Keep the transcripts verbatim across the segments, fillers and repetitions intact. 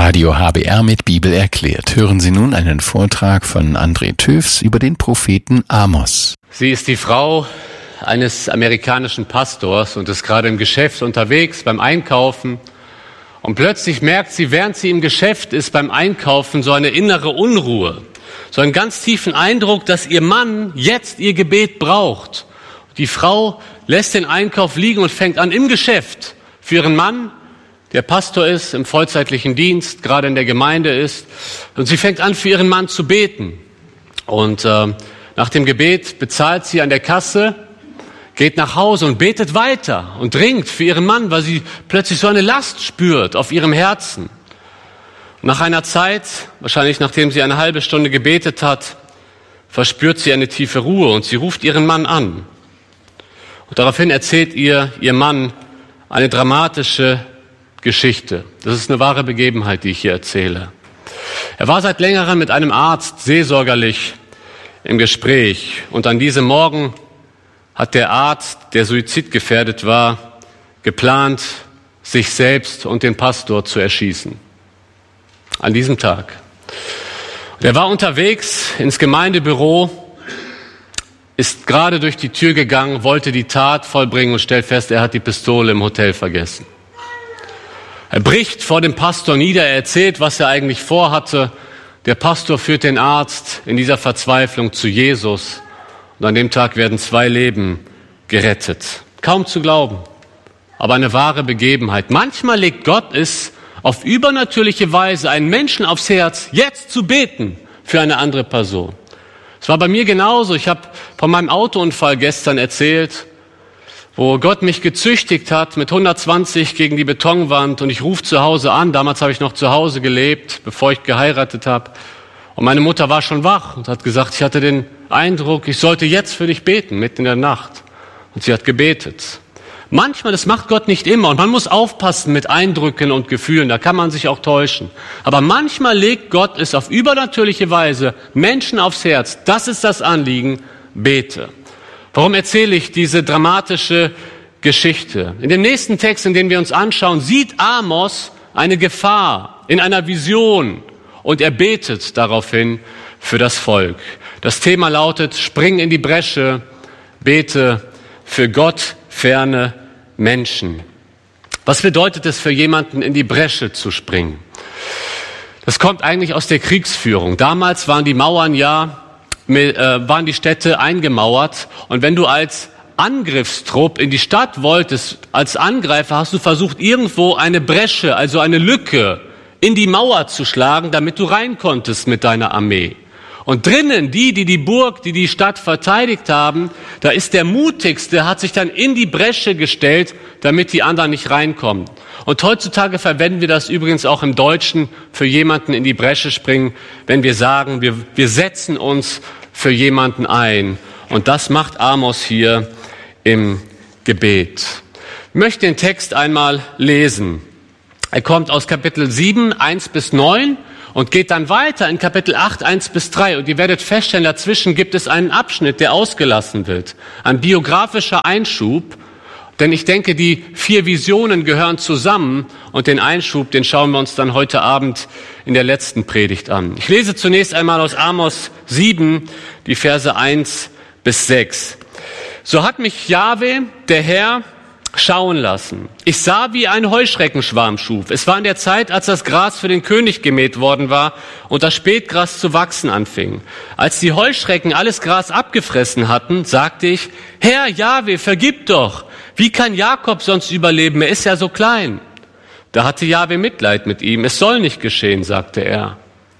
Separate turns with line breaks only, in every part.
Radio H B R mit Bibel erklärt. Hören Sie nun einen Vortrag von André Töfs über den Propheten Amos.
Sie ist die Frau eines amerikanischen Pastors und ist gerade im Geschäft unterwegs beim Einkaufen. Und plötzlich merkt sie, während sie im Geschäft ist beim Einkaufen, so eine innere Unruhe. So einen ganz tiefen Eindruck, dass ihr Mann jetzt ihr Gebet braucht. Die Frau lässt den Einkauf liegen und fängt an im Geschäft für ihren Mann, der Pastor ist, im vollzeitlichen Dienst, gerade in der Gemeinde ist. Und sie fängt an, für ihren Mann zu beten. Und äh, nach dem Gebet bezahlt sie an der Kasse, geht nach Hause und betet weiter und ringt für ihren Mann, weil sie plötzlich so eine Last spürt auf ihrem Herzen. Und nach einer Zeit, wahrscheinlich nachdem sie eine halbe Stunde gebetet hat, verspürt sie eine tiefe Ruhe und sie ruft ihren Mann an. Und daraufhin erzählt ihr ihr Mann eine dramatische Geschichte. Das ist eine wahre Begebenheit, die ich hier erzähle. Er war seit längerem mit einem Arzt seelsorgerlich im Gespräch und an diesem Morgen hat der Arzt, der suizidgefährdet war, geplant, sich selbst und den Pastor zu erschießen. An diesem Tag. Er war unterwegs ins Gemeindebüro, ist gerade durch die Tür gegangen, wollte die Tat vollbringen und stellt fest, er hat die Pistole im Hotel vergessen. Er bricht vor dem Pastor nieder, er erzählt, was er eigentlich vorhatte. Der Pastor führt den Arzt in dieser Verzweiflung zu Jesus. Und an dem Tag werden zwei Leben gerettet. Kaum zu glauben, aber eine wahre Begebenheit. Manchmal legt Gott es auf übernatürliche Weise einen Menschen aufs Herz, jetzt zu beten für eine andere Person. Es war bei mir genauso. Ich habe von meinem Autounfall gestern erzählt, wo Gott mich gezüchtigt hat mit hundertzwanzig gegen die Betonwand und ich rufe zu Hause an. Damals habe ich noch zu Hause gelebt, bevor ich geheiratet habe. Und meine Mutter war schon wach und hat gesagt, ich hatte den Eindruck, ich sollte jetzt für dich beten, mitten in der Nacht. Und sie hat gebetet. Manchmal, das macht Gott nicht immer und man muss aufpassen mit Eindrücken und Gefühlen, da kann man sich auch täuschen. Aber manchmal legt Gott es auf übernatürliche Weise Menschen aufs Herz. Das ist das Anliegen, bete. Warum erzähle ich diese dramatische Geschichte? In dem nächsten Text, in den wir uns anschauen, sieht Amos eine Gefahr in einer Vision und er betet daraufhin für das Volk. Das Thema lautet, spring in die Bresche, bete für Gott ferne Menschen. Was bedeutet es für jemanden, in die Bresche zu springen? Das kommt eigentlich aus der Kriegsführung. Damals waren die Mauern ja waren die Städte eingemauert und wenn du als Angriffstrupp in die Stadt wolltest, als Angreifer, hast du versucht, irgendwo eine Bresche, also eine Lücke in die Mauer zu schlagen, damit du rein konntest mit deiner Armee. Und drinnen, die, die die Burg, die die Stadt verteidigt haben, da ist der Mutigste, hat sich dann in die Bresche gestellt, damit die anderen nicht reinkommen. Und heutzutage verwenden wir das übrigens auch im Deutschen für jemanden in die Bresche springen, wenn wir sagen, wir, wir setzen uns für jemanden ein. Und das macht Amos hier im Gebet. Ich möchte den Text einmal lesen. Er kommt aus Kapitel sieben, eins bis neun und geht dann weiter in Kapitel acht, eins bis drei. Und ihr werdet feststellen, dazwischen gibt es einen Abschnitt, der ausgelassen wird. Ein biografischer Einschub. Denn ich denke, die vier Visionen gehören zusammen und den Einschub, den schauen wir uns dann heute Abend in der letzten Predigt an. Ich lese zunächst einmal aus Amos sieben, die Verse eins bis sechs. So hat mich Jahwe, der Herr, schauen lassen. Ich sah, wie ein Heuschreckenschwarm schuf. Es war in der Zeit, als das Gras für den König gemäht worden war und das Spätgras zu wachsen anfing. Als die Heuschrecken alles Gras abgefressen hatten, sagte ich, Herr Jahwe, vergib doch. Wie kann Jakob sonst überleben? Er ist ja so klein. Da hatte Jahwe Mitleid mit ihm. Es soll nicht geschehen, sagte er.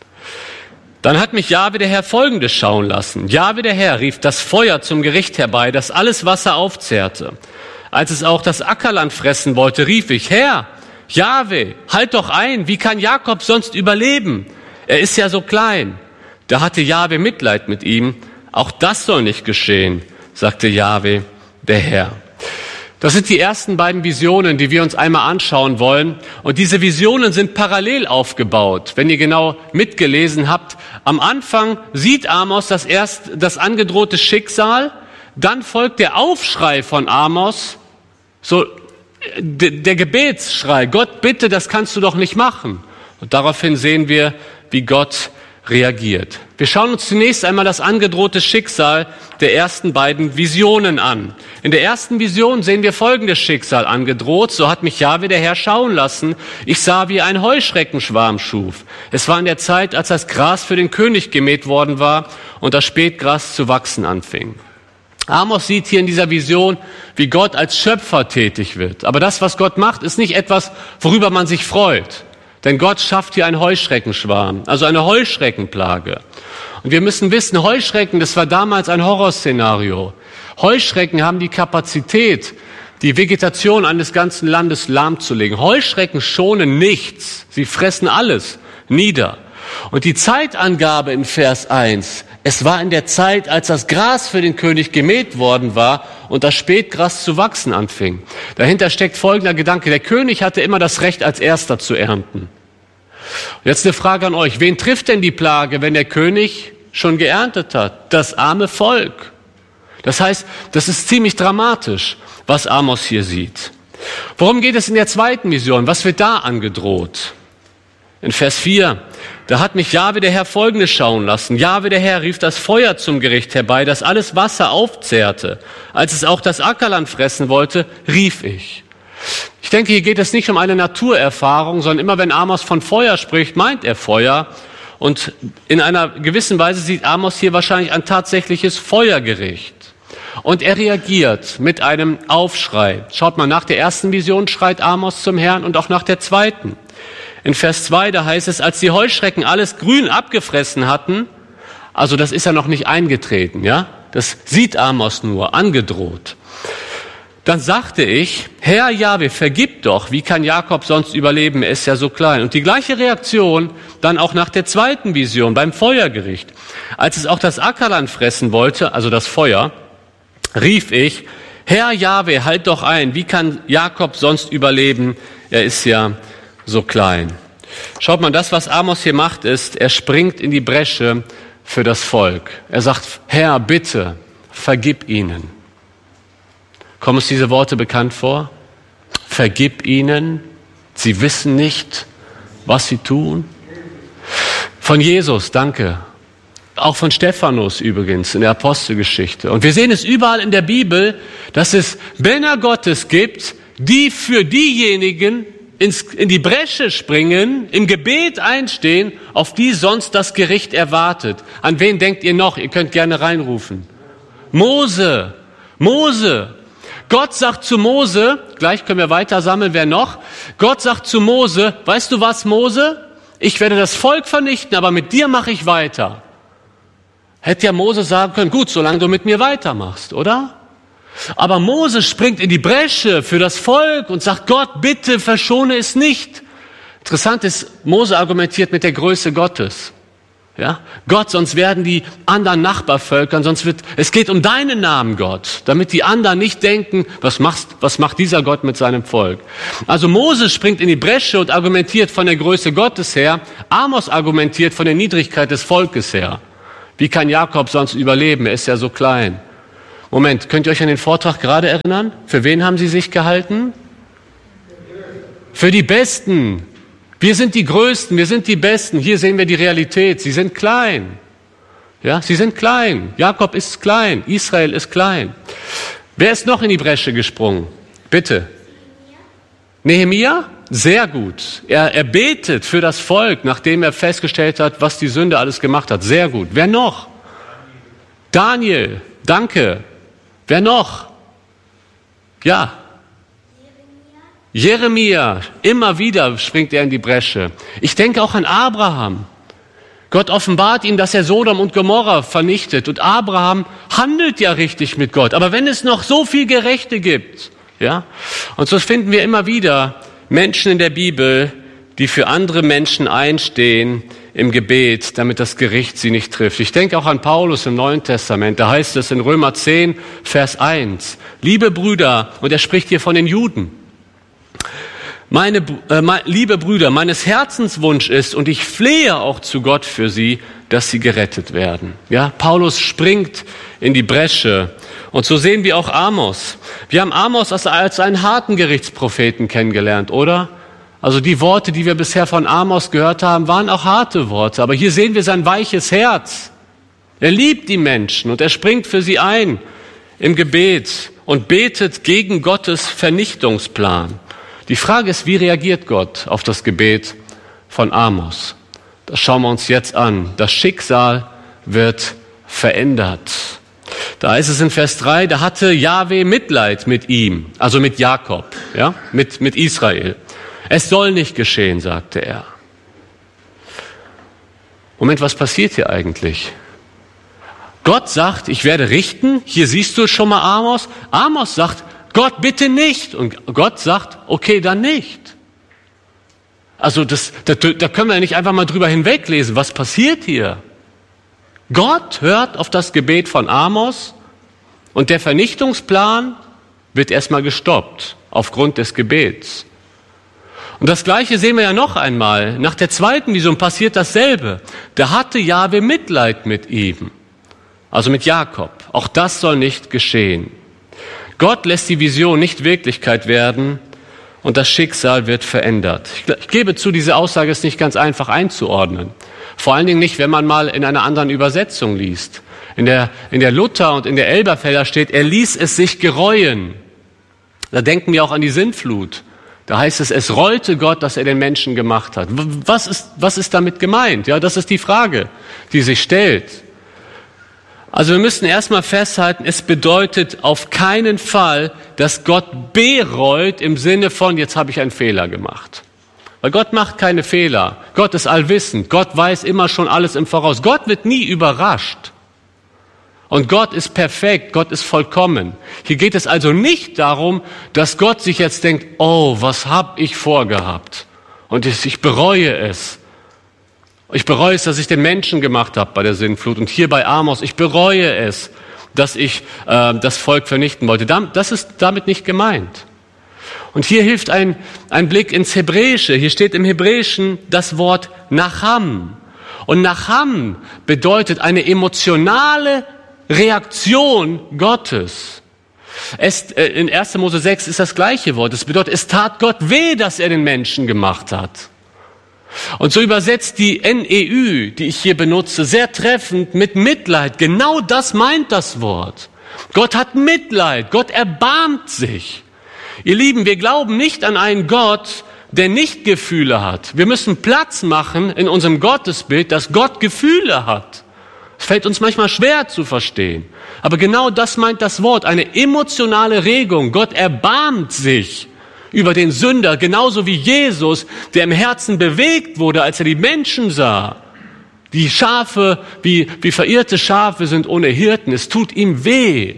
Dann hat mich Jahwe der Herr Folgendes schauen lassen. Jahwe der Herr rief das Feuer zum Gericht herbei, das alles Wasser aufzehrte. Als es auch das Ackerland fressen wollte, rief ich, Herr, Jahwe, halt doch ein. Wie kann Jakob sonst überleben? Er ist ja so klein. Da hatte Jahwe Mitleid mit ihm. Auch das soll nicht geschehen, sagte Jahwe der Herr. Das sind die ersten beiden Visionen, die wir uns einmal anschauen wollen. Und diese Visionen sind parallel aufgebaut. Wenn ihr genau mitgelesen habt, am Anfang sieht Amos das erst das angedrohte Schicksal, dann folgt der Aufschrei von Amos, so der Gebetsschrei, Gott bitte, das kannst du doch nicht machen. Und daraufhin sehen wir, wie Gott reagiert. Wir schauen uns zunächst einmal das angedrohte Schicksal der ersten beiden Visionen an. In der ersten Vision sehen wir folgendes Schicksal angedroht. So hat mich Jahwe der Herr schauen lassen. Ich sah, wie ein Heuschreckenschwarm schuf. Es war in der Zeit, als das Gras für den König gemäht worden war und das Spätgras zu wachsen anfing. Amos sieht hier in dieser Vision, wie Gott als Schöpfer tätig wird. Aber das, was Gott macht, ist nicht etwas, worüber man sich freut. Denn Gott schafft hier einen Heuschreckenschwarm, also eine Heuschreckenplage. Und wir müssen wissen, Heuschrecken, das war damals ein Horrorszenario. Heuschrecken haben die Kapazität, die Vegetation eines ganzen Landes lahmzulegen. Heuschrecken schonen nichts. Sie fressen alles nieder. Und die Zeitangabe im Vers eins, es war in der Zeit, als das Gras für den König gemäht worden war und das Spätgras zu wachsen anfing. Dahinter steckt folgender Gedanke. Der König hatte immer das Recht, als Erster zu ernten. Und jetzt eine Frage an euch. Wen trifft denn die Plage, wenn der König schon geerntet hat? Das arme Volk. Das heißt, das ist ziemlich dramatisch, was Amos hier sieht. Worum geht es in der zweiten Vision? Was wird da angedroht? In Vers vier, da hat mich Jahwe der Herr Folgendes schauen lassen. Jahwe der Herr rief das Feuer zum Gericht herbei, das alles Wasser aufzehrte. Als es auch das Ackerland fressen wollte, rief ich. Ich denke, hier geht es nicht um eine Naturerfahrung, sondern immer wenn Amos von Feuer spricht, meint er Feuer. Und in einer gewissen Weise sieht Amos hier wahrscheinlich ein tatsächliches Feuergericht. Und er reagiert mit einem Aufschrei. Schaut mal, nach der ersten Vision schreit Amos zum Herrn und auch nach der zweiten. In Vers zwei, da heißt es, als die Heuschrecken alles grün abgefressen hatten, also das ist ja noch nicht eingetreten, ja? Das sieht Amos nur, angedroht. Dann sagte ich, Herr Jahwe, vergib doch, wie kann Jakob sonst überleben, er ist ja so klein. Und die gleiche Reaktion dann auch nach der zweiten Vision, beim Feuergericht. Als es auch das Ackerland fressen wollte, also das Feuer, rief ich, Herr Jahwe, halt doch ein, wie kann Jakob sonst überleben, er ist ja so klein. Schaut mal, das, was Amos hier macht, ist, er springt in die Bresche für das Volk. Er sagt, Herr, bitte, vergib ihnen. Kommen uns diese Worte bekannt vor? Vergib ihnen, sie wissen nicht, was sie tun. Von Jesus, danke. Auch von Stephanus übrigens in der Apostelgeschichte. Und wir sehen es überall in der Bibel, dass es Männer Gottes gibt, die für diejenigen ins, in die Bresche springen, im Gebet einstehen, auf die sonst das Gericht erwartet. An wen denkt ihr noch? Ihr könnt gerne reinrufen. Mose, Mose. Gott sagt zu Mose, gleich können wir weiter sammeln, wer noch? Gott sagt zu Mose, weißt du was, Mose? Ich werde das Volk vernichten, aber mit dir mache ich weiter. Hätte ja Mose sagen können, gut, solange du mit mir weitermachst, oder? Aber Mose springt in die Bresche für das Volk und sagt, Gott, bitte verschone es nicht. Interessant ist, Mose argumentiert mit der Größe Gottes. Ja? Gott, sonst werden die anderen Nachbarvölkern, sonst wird, es geht um deinen Namen, Gott, damit die anderen nicht denken, was machst, was macht dieser Gott mit seinem Volk? Also Mose springt in die Bresche und argumentiert von der Größe Gottes her. Amos argumentiert von der Niedrigkeit des Volkes her. Wie kann Jakob sonst überleben? Er ist ja so klein. Moment, könnt ihr euch an den Vortrag gerade erinnern? Für wen haben sie sich gehalten? Für die Besten. Wir sind die Größten, wir sind die Besten. Hier sehen wir die Realität. Sie sind klein. Ja, sie sind klein. Jakob ist klein. Israel ist klein. Wer ist noch in die Bresche gesprungen? Bitte. Nehemia? Sehr gut. Er, er betet für das Volk, nachdem er festgestellt hat, was die Sünde alles gemacht hat. Sehr gut. Wer noch? Daniel. Danke. Wer noch? Ja. Jeremia. Immer wieder springt er in die Bresche. Ich denke auch an Abraham. Gott offenbart ihm, dass er Sodom und Gomorra vernichtet. Und Abraham handelt ja richtig mit Gott. Aber wenn es noch so viel Gerechte gibt, ja, und so finden wir immer wieder Menschen in der Bibel, die für andere Menschen einstehen im Gebet, damit das Gericht sie nicht trifft. Ich denke auch an Paulus im Neuen Testament. Da heißt es in Römer zehn, Vers eins, liebe Brüder, und er spricht hier von den Juden, meine, äh, meine, liebe Brüder, meines Herzens Wunsch ist, und ich flehe auch zu Gott für sie, dass sie gerettet werden. Ja, Paulus springt in die Bresche. Und so sehen wir auch Amos. Wir haben Amos als, als einen harten Gerichtspropheten kennengelernt, oder? Also die Worte, die wir bisher von Amos gehört haben, waren auch harte Worte. Aber hier sehen wir sein weiches Herz. Er liebt die Menschen und er springt für sie ein im Gebet und betet gegen Gottes Vernichtungsplan. Die Frage ist, wie reagiert Gott auf das Gebet von Amos? Das schauen wir uns jetzt an. Das Schicksal wird verändert. Da ist es in Vers drei, da hatte Jahwe Mitleid mit ihm, also mit Jakob, ja, mit, mit Israel. Es soll nicht geschehen, sagte er. Moment, was passiert hier eigentlich? Gott sagt, ich werde richten. Hier siehst du schon mal Amos. Amos sagt, Gott bitte nicht. Und Gott sagt, okay, dann nicht. Also das, da, da können wir nicht einfach mal drüber hinweglesen. Was passiert hier? Gott hört auf das Gebet von Amos und der Vernichtungsplan wird erstmal gestoppt aufgrund des Gebets. Und das Gleiche sehen wir ja noch einmal. Nach der zweiten Vision passiert dasselbe. Da hatte Jahwe Mitleid mit ihm, also mit Jakob. Auch das soll nicht geschehen. Gott lässt die Vision nicht Wirklichkeit werden und das Schicksal wird verändert. Ich, ich gebe zu, diese Aussage ist nicht ganz einfach einzuordnen. Vor allen Dingen nicht, wenn man mal in einer anderen Übersetzung liest. In der, in der Luther und in der Elberfelder steht, er ließ es sich gereuen. Da denken wir auch an die Sintflut. Da heißt es, es rollte Gott, dass er den Menschen gemacht hat. Was ist, was ist damit gemeint? Ja, das ist die Frage, die sich stellt. Also wir müssen erstmal festhalten, es bedeutet auf keinen Fall, dass Gott bereut im Sinne von, jetzt habe ich einen Fehler gemacht. Weil Gott macht keine Fehler. Gott ist allwissend. Gott weiß immer schon alles im Voraus. Gott wird nie überrascht. Und Gott ist perfekt, Gott ist vollkommen. Hier geht es also nicht darum, dass Gott sich jetzt denkt, oh, was habe ich vorgehabt? Und ich, ich bereue es. Ich bereue es, dass ich den Menschen gemacht habe bei der Sintflut. Und hier bei Amos, ich bereue es, dass ich äh, das Volk vernichten wollte. Das ist damit nicht gemeint. Und hier hilft ein, ein Blick ins Hebräische. Hier steht im Hebräischen das Wort Nacham. Und Nacham bedeutet eine emotionale Reaktion Gottes. Es, äh, in erster Mose sechs ist das gleiche Wort. Es bedeutet, es tat Gott weh, dass er den Menschen gemacht hat. Und so übersetzt die N E Ü, die ich hier benutze, sehr treffend mit Mitleid. Genau das meint das Wort. Gott hat Mitleid, Gott erbarmt sich. Ihr Lieben, wir glauben nicht an einen Gott, der nicht Gefühle hat. Wir müssen Platz machen in unserem Gottesbild, dass Gott Gefühle hat. Es fällt uns manchmal schwer zu verstehen. Aber genau das meint das Wort, eine emotionale Regung. Gott erbarmt sich über den Sünder, genauso wie Jesus, der im Herzen bewegt wurde, als er die Menschen sah. Die Schafe, wie, wie verirrte Schafe sind ohne Hirten. Es tut ihm weh.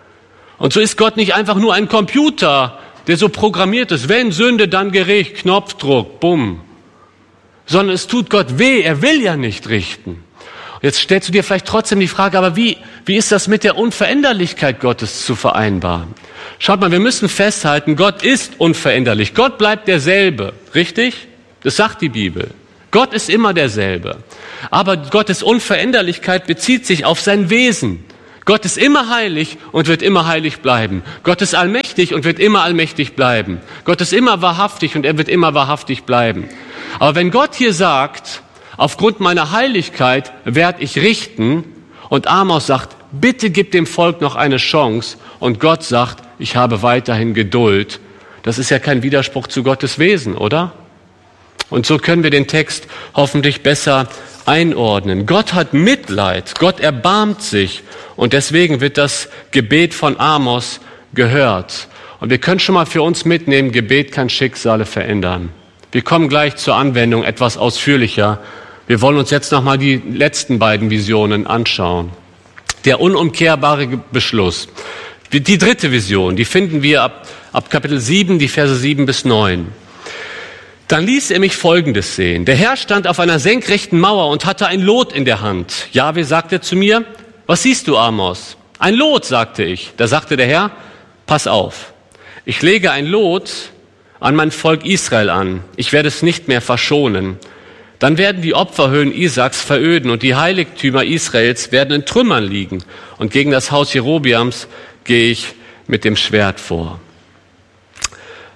Und so ist Gott nicht einfach nur ein Computer, der so programmiert ist. Wenn Sünde, dann Gericht, Knopfdruck, bumm. Sondern es tut Gott weh, er will ja nicht richten. Jetzt stellst du dir vielleicht trotzdem die Frage, aber wie, wie ist das mit der Unveränderlichkeit Gottes zu vereinbaren? Schaut mal, wir müssen festhalten, Gott ist unveränderlich. Gott bleibt derselbe, richtig? Das sagt die Bibel. Gott ist immer derselbe. Aber Gottes Unveränderlichkeit bezieht sich auf sein Wesen. Gott ist immer heilig und wird immer heilig bleiben. Gott ist allmächtig und wird immer allmächtig bleiben. Gott ist immer wahrhaftig und er wird immer wahrhaftig bleiben. Aber wenn Gott hier sagt, aufgrund meiner Heiligkeit werde ich richten, und Amos sagt, bitte gib dem Volk noch eine Chance, und Gott sagt, ich habe weiterhin Geduld. Das ist ja kein Widerspruch zu Gottes Wesen, oder? Und so können wir den Text hoffentlich besser einordnen. Gott hat Mitleid, Gott erbarmt sich, und deswegen wird das Gebet von Amos gehört. Und wir können schon mal für uns mitnehmen, Gebet kann Schicksale verändern. Wir kommen gleich zur Anwendung etwas ausführlicher. Wir wollen uns jetzt nochmal die letzten beiden Visionen anschauen. Der unumkehrbare Beschluss. Die dritte Vision, die finden wir ab, ab Kapitel sieben, die Verse sieben bis neun. Dann ließ er mich Folgendes sehen. Der Herr stand auf einer senkrechten Mauer und hatte ein Lot in der Hand. Jahwe sagte zu mir, was siehst du, Amos? Ein Lot, sagte ich. Da sagte der Herr, pass auf. Ich lege ein Lot an mein Volk Israel an. Ich werde es nicht mehr verschonen. Dann werden die Opferhöhen Isaaks veröden und die Heiligtümer Israels werden in Trümmern liegen. Und gegen das Haus Jerobeams gehe ich mit dem Schwert vor.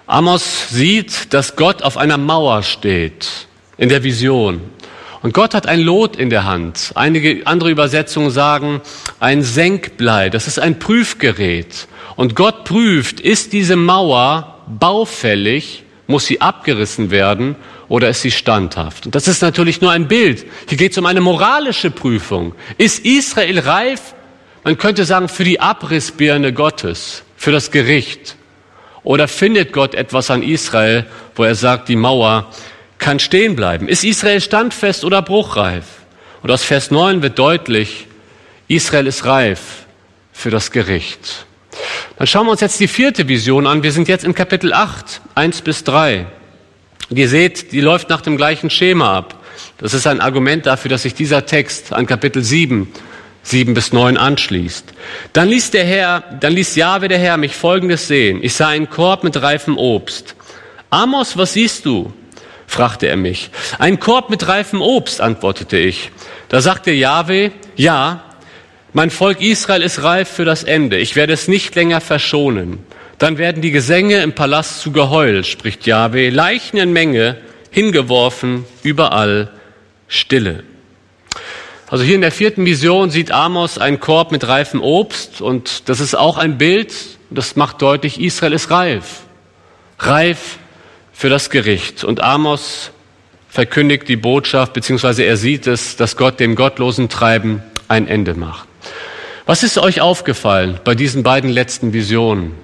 Amos sieht, dass Gott auf einer Mauer steht, in der Vision. Und Gott hat ein Lot in der Hand. Einige andere Übersetzungen sagen, ein Senkblei. Das ist ein Prüfgerät. Und Gott prüft, ist diese Mauer baufällig, muss sie abgerissen werden oder ist sie standhaft? Und das ist natürlich nur ein Bild. Hier geht es um eine moralische Prüfung. Ist Israel reif? Man könnte sagen, für die Abrissbirne Gottes, für das Gericht. Oder findet Gott etwas an Israel, wo er sagt, die Mauer kann stehen bleiben? Ist Israel standfest oder bruchreif? Und aus Vers neun wird deutlich, Israel ist reif für das Gericht. Dann schauen wir uns jetzt die vierte Vision an. Wir sind jetzt im Kapitel acht, eins bis drei. Und ihr seht, die läuft nach dem gleichen Schema ab. Das ist ein Argument dafür, dass sich dieser Text an Kapitel sieben, sieben bis neun anschließt. Dann ließ der Herr, dann ließ Jahwe der Herr mich Folgendes sehen. Ich sah einen Korb mit reifem Obst. Amos, was siehst du? Fragte er mich. Ein Korb mit reifem Obst, antwortete ich. Da sagte Jahwe, ja, mein Volk Israel ist reif für das Ende. Ich werde es nicht länger verschonen. Dann werden die Gesänge im Palast zu Geheul, spricht Jahwe, Leichen in Menge, hingeworfen, überall Stille. Also hier in der vierten Vision sieht Amos einen Korb mit reifem Obst und das ist auch ein Bild, das macht deutlich, Israel ist reif. Reif für das Gericht. Und Amos verkündigt die Botschaft, beziehungsweise er sieht es, dass Gott dem gottlosen Treiben ein Ende macht. Was ist euch aufgefallen bei diesen beiden letzten Visionen?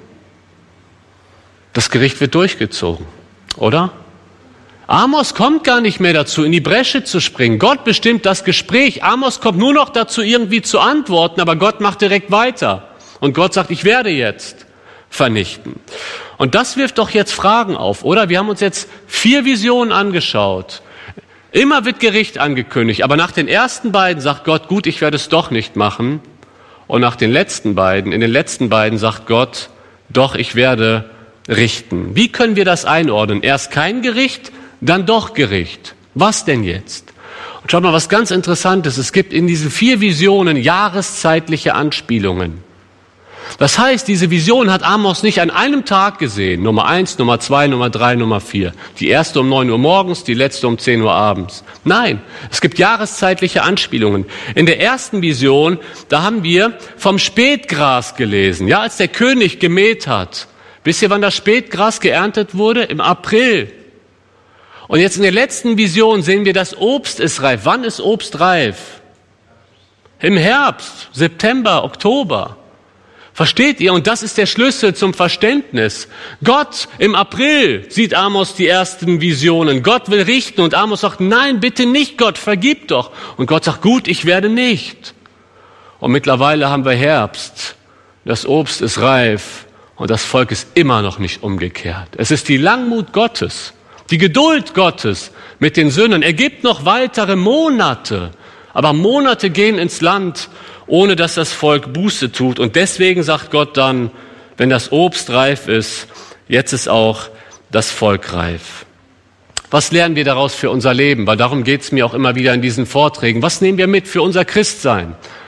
Das Gericht wird durchgezogen, oder? Amos kommt gar nicht mehr dazu, in die Bresche zu springen. Gott bestimmt das Gespräch. Amos kommt nur noch dazu, irgendwie zu antworten, aber Gott macht direkt weiter. Und Gott sagt, ich werde jetzt vernichten. Und das wirft doch jetzt Fragen auf, oder? Wir haben uns jetzt vier Visionen angeschaut. Immer wird Gericht angekündigt, aber nach den ersten beiden sagt Gott, gut, ich werde es doch nicht machen. Und nach den letzten beiden, in den letzten beiden sagt Gott, doch, ich werde richten. Wie können wir das einordnen? Erst kein Gericht, dann doch Gericht. Was denn jetzt? Und schaut mal, was ganz Interessantes. Es gibt in diesen vier Visionen jahreszeitliche Anspielungen. Das heißt, diese Vision hat Amos nicht an einem Tag gesehen. Nummer eins, Nummer zwei, Nummer drei, Nummer vier. Die erste um neun Uhr morgens, die letzte um zehn Uhr abends. Nein, es gibt jahreszeitliche Anspielungen. In der ersten Vision, da haben wir vom Spätgras gelesen. Ja, als der König gemäht hat. Wisst ihr, wann das Spätgras geerntet wurde? Im April. Und jetzt in der letzten Vision sehen wir, das Obst ist reif. Wann ist Obst reif? Im Herbst, September, Oktober. Versteht ihr? Und das ist der Schlüssel zum Verständnis. Gott im April sieht Amos die ersten Visionen. Gott will richten und Amos sagt, nein, bitte nicht, Gott, vergib doch. Und Gott sagt, gut, ich werde nicht. Und mittlerweile haben wir Herbst. Das Obst ist reif und das Volk ist immer noch nicht umgekehrt. Es ist die Langmut Gottes, die Geduld Gottes mit den Sünden. Er gibt noch weitere Monate, aber Monate gehen ins Land, ohne dass das Volk Buße tut. Und deswegen sagt Gott dann, wenn das Obst reif ist, jetzt ist auch das Volk reif. Was lernen wir daraus für unser Leben? Weil darum geht es mir auch immer wieder in diesen Vorträgen. Was nehmen wir mit für unser Christsein?